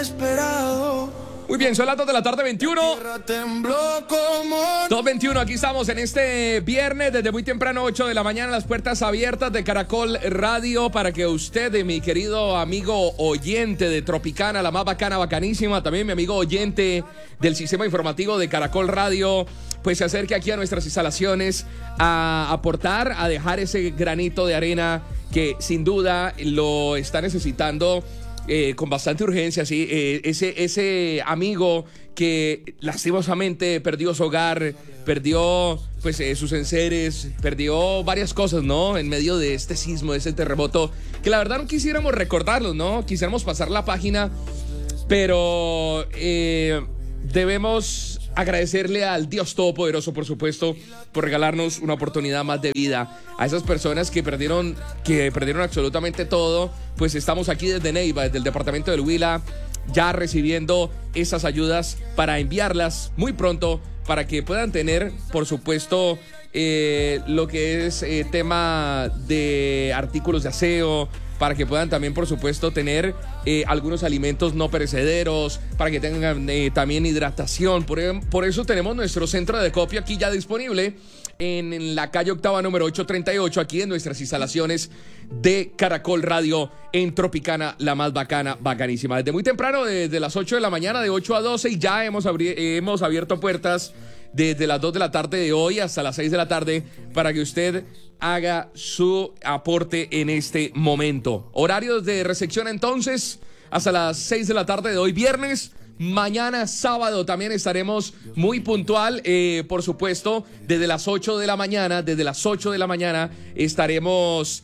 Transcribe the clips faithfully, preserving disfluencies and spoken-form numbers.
desesperado. Muy bien, son las dos de la tarde, veintiuno. dos veintiuno, aquí estamos en este viernes, desde muy temprano, ocho de la mañana, las puertas abiertas de Caracol Radio para que usted, mi querido amigo oyente de Tropicana, la más bacana, bacanísima, también mi amigo oyente del sistema informativo de Caracol Radio, pues se acerque aquí a nuestras instalaciones a aportar, a dejar ese granito de arena que sin duda lo está necesitando Eh, con bastante urgencia, sí, eh, ese, ese amigo que lastimosamente perdió su hogar, perdió pues eh, sus enseres, perdió varias cosas, ¿no? En medio de este sismo, de ese terremoto, que la verdad no quisiéramos recordarlos, ¿no? Quisiéramos pasar la página, pero eh, debemos agradecerle al Dios Todopoderoso, por supuesto, por regalarnos una oportunidad más de vida. A esas personas que perdieron, que perdieron absolutamente todo, pues estamos aquí desde Neiva, desde el departamento del Huila, ya recibiendo esas ayudas para enviarlas muy pronto, para que puedan tener, por supuesto, eh, lo que es eh, tema de artículos de aseo, para que puedan también, por supuesto, tener eh, algunos alimentos no perecederos, para que tengan eh, también hidratación. Por, por eso tenemos nuestro centro de acopio aquí ya disponible en, en la calle Octava número ochocientos treinta y ocho, aquí en nuestras instalaciones de Caracol Radio en Tropicana, la más bacana, bacanísima. Desde muy temprano, desde las ocho de la mañana, de ocho a doce, y ya hemos, abri- hemos abierto puertas desde las dos de la tarde de hoy hasta las seis de la tarde para que usted haga su aporte en este momento. Horarios de recepción entonces hasta las seis de la tarde de hoy viernes. Mañana sábado también estaremos muy puntual, eh, por supuesto, desde las ocho de la mañana, desde las ocho de la mañana estaremos,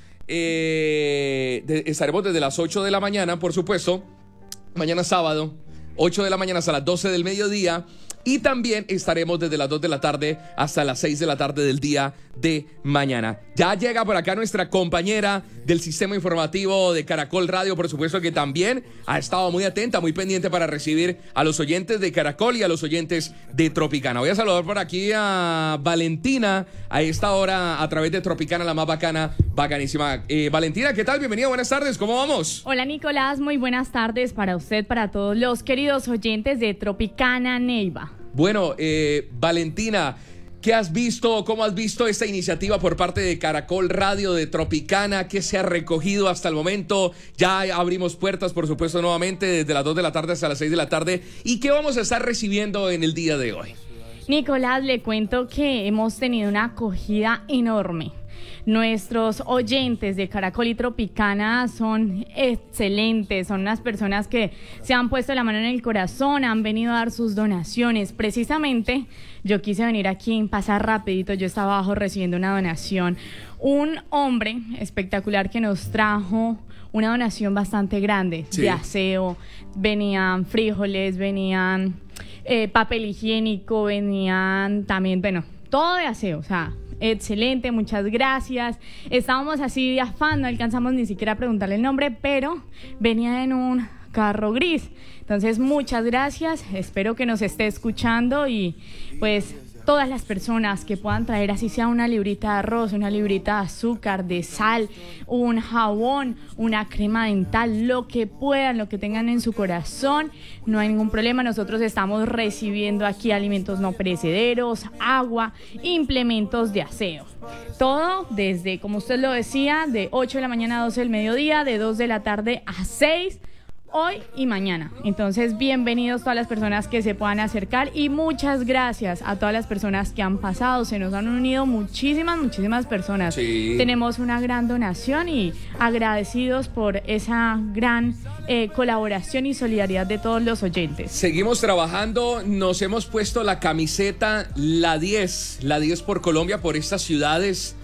eh, de, estaremos desde las ocho de la mañana, por supuesto, mañana sábado, ocho de la mañana hasta las doce del mediodía. Y también estaremos desde las dos de la tarde hasta las seis de la tarde del día de mañana. Ya llega por acá nuestra compañera del sistema informativo de Caracol Radio, por supuesto que también ha estado muy atenta, muy pendiente para recibir a los oyentes de Caracol y a los oyentes de Tropicana. Voy a saludar por aquí a Valentina a esta hora a través de Tropicana, la más bacana, bacanísima. Eh, Valentina, ¿qué tal? Bienvenida, buenas tardes, ¿cómo vamos? Hola Nicolás, muy buenas tardes para usted, para todos los queridos oyentes de Tropicana Neiva. Bueno, eh, Valentina, ¿qué has visto? ¿Cómo has visto esta iniciativa por parte de Caracol Radio, de Tropicana? ¿Qué se ha recogido hasta el momento? Ya abrimos puertas, por supuesto, nuevamente desde las dos de la tarde hasta las seis de la tarde. ¿Y qué vamos a estar recibiendo en el día de hoy? Nicolás, le cuento que hemos tenido una acogida enorme. Nuestros oyentes de Caracol y Tropicana son excelentes, son unas personas que se han puesto la mano en el corazón, han venido a dar sus donaciones. Precisamente yo quise venir aquí, pasar rapidito, yo estaba abajo recibiendo una donación. Un hombre espectacular que nos trajo una donación bastante grande, sí, de aseo. Venían frijoles, venían eh, papel higiénico, venían también, bueno, todo de aseo, o sea, excelente, muchas gracias. Estábamos así de afán, no alcanzamos ni siquiera a preguntarle el nombre, pero venía en un carro gris. Entonces, muchas gracias, espero que nos esté escuchando y pues todas las personas que puedan traer, así sea una librita de arroz, una librita de azúcar, de sal, un jabón, una crema dental, lo que puedan, lo que tengan en su corazón, no hay ningún problema. Nosotros estamos recibiendo aquí alimentos no perecederos, agua, implementos de aseo. Todo desde, como usted lo decía, de ocho de la mañana a doce del mediodía, de dos de la tarde a seis, hoy y mañana. Entonces, bienvenidos todas las personas que se puedan acercar y muchas gracias a todas las personas que han pasado. Se nos han unido muchísimas, muchísimas personas. Sí. Tenemos una gran donación y agradecidos por esa gran eh, colaboración y solidaridad de todos los oyentes. Seguimos trabajando, nos hemos puesto la camiseta, la diez, la diez por Colombia, por estas ciudades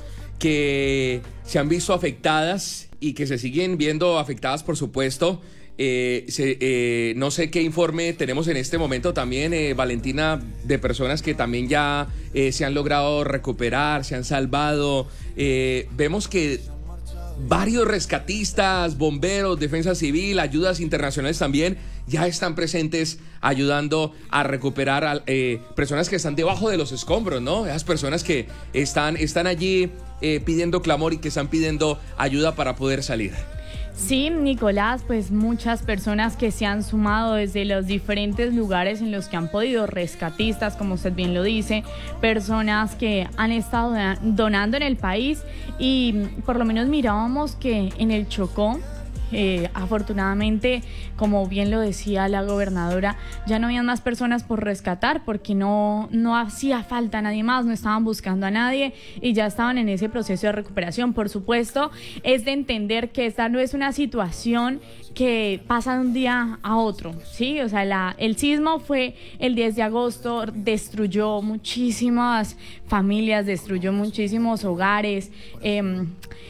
que se han visto afectadas y que se siguen viendo afectadas, por supuesto. Eh, se, eh, no sé qué informe tenemos en este momento también, eh, Valentina, de personas que también ya eh, se han logrado recuperar, se han salvado. Eh, vemos que varios rescatistas, bomberos, defensa civil, ayudas internacionales también ya están presentes ayudando a recuperar a eh, personas que están debajo de los escombros, ¿no? Esas personas que están, están allí eh, pidiendo clamor y que están pidiendo ayuda para poder salir. Sí, Nicolás, pues muchas personas que se han sumado desde los diferentes lugares en los que han podido, rescatistas, como usted bien lo dice, personas que han estado donando en el país y por lo menos mirábamos que en el Chocó, Eh, afortunadamente, como bien lo decía la gobernadora, ya no habían más personas por rescatar porque no, no hacía falta nadie más, no estaban buscando a nadie y ya estaban en ese proceso de recuperación. Por supuesto, es de entender que esta no es una situación que pasa de un día a otro, ¿sí? O sea, la, el sismo fue el diez de agosto, destruyó muchísimas familias, destruyó muchísimos hogares, eh,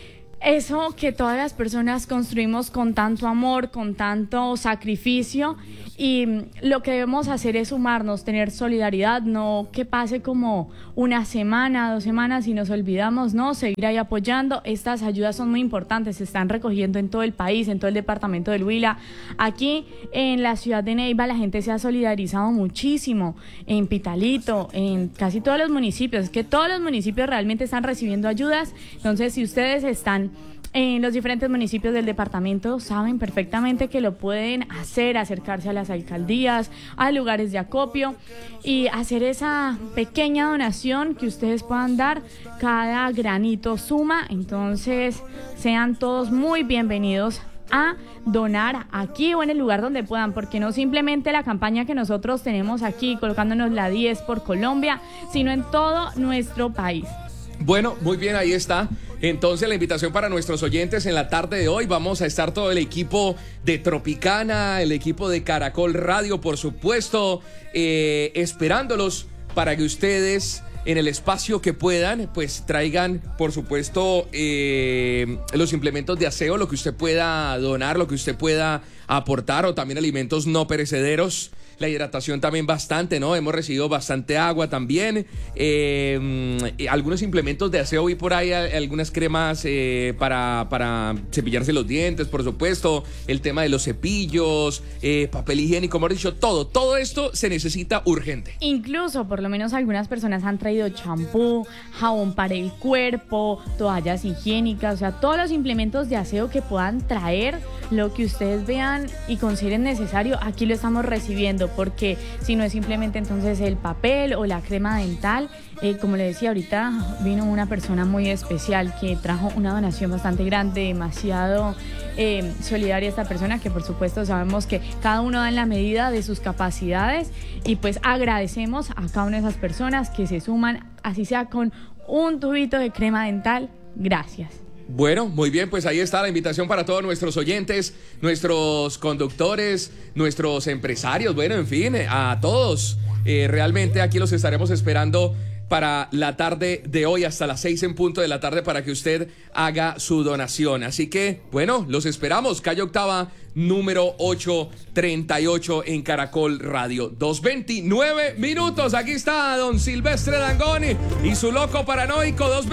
Eso que todas las personas construimos con tanto amor, con tanto sacrificio, y lo que debemos hacer es sumarnos, tener solidaridad, no que pase como una semana, dos semanas y nos olvidamos, no, seguir ahí apoyando. Estas ayudas son muy importantes, se están recogiendo en todo el país, en todo el departamento del Huila. Aquí en la ciudad de Neiva la gente se ha solidarizado muchísimo, en Pitalito, en casi todos los municipios, es que todos los municipios realmente están recibiendo ayudas. Entonces, si ustedes están en los diferentes municipios del departamento, saben perfectamente que lo pueden hacer, acercarse a las alcaldías, a lugares de acopio y hacer esa pequeña donación que ustedes puedan dar. Cada granito suma, entonces sean todos muy bienvenidos a donar aquí o en el lugar donde puedan, porque no simplemente la campaña que nosotros tenemos aquí, colocándonos la diez por Colombia, sino en todo nuestro país. Bueno, muy bien, ahí está. Entonces la invitación para nuestros oyentes en la tarde de hoy. Vamos a estar todo el equipo de Tropicana, el equipo de Caracol Radio, por supuesto, eh, esperándolos para que ustedes en el espacio que puedan, pues traigan, por supuesto, eh, los implementos de aseo, lo que usted pueda donar, lo que usted pueda aportar, o también alimentos no perecederos. La hidratación también bastante, ¿no? Hemos recibido bastante agua también. Eh, algunos implementos de aseo, vi por ahí algunas cremas eh, para, para cepillarse los dientes, por supuesto. El tema de los cepillos, eh, papel higiénico, como he dicho, todo. Todo esto se necesita urgente. Incluso, por lo menos algunas personas han traído champú, jabón para el cuerpo, toallas higiénicas, o sea, todos los implementos de aseo que puedan traer, lo que ustedes vean y consideren necesario, aquí lo estamos recibiendo. Porque si no es simplemente entonces el papel o la crema dental, eh, como le decía ahorita, vino una persona muy especial que trajo una donación bastante grande, demasiado eh, solidaria esta persona, que por supuesto sabemos que cada uno da en la medida de sus capacidades, y pues agradecemos a cada una de esas personas que se suman, así sea con un tubito de crema dental. Gracias. Bueno, muy bien, pues ahí está la invitación para todos nuestros oyentes, nuestros conductores, nuestros empresarios, bueno, en fin, a todos. Eh, realmente aquí los estaremos esperando para la tarde de hoy, hasta las seis en punto de la tarde, para que usted haga su donación. Así que, bueno, los esperamos. Calle Octava, número ochocientos treinta y ocho en Caracol Radio. dos veintinueve minutos. Aquí está don Silvestre Dangoni y su loco paranoico. dos